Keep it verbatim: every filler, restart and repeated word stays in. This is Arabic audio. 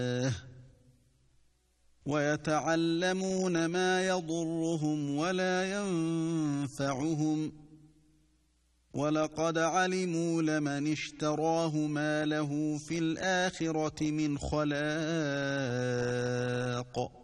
ويتعلمون ما يضرهم ولا ينفعهم ولقد علموا لمن اشتراه ما له في الآخرة من خلاق